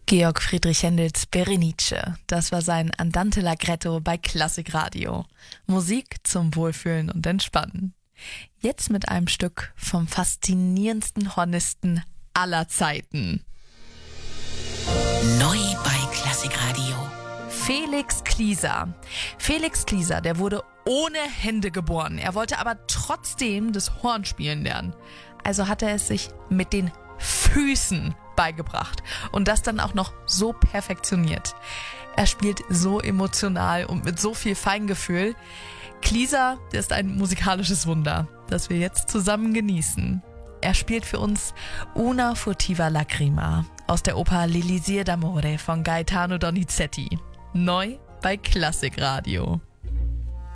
Georg Friedrich Händels Berenice, das war sein Andante Allegretto bei Klassikradio. Musik zum Wohlfühlen und Entspannen. Jetzt mit einem Stück vom faszinierendsten Hornisten aller Zeiten. Neu bei Klassikradio. Felix Klieser. Felix Klieser, der wurde ohne Hände geboren. Er wollte aber trotzdem das Horn spielen lernen. Also hat er es sich mit den Füßen beigebracht und das dann auch noch so perfektioniert. Er spielt so emotional und mit so viel Feingefühl. Klieser, der ist ein musikalisches Wunder, das wir jetzt zusammen genießen. Er spielt für uns Una furtiva lacrima aus der Oper L'Elisir d'amore von Gaetano Donizetti. Neu bei Klassikradio.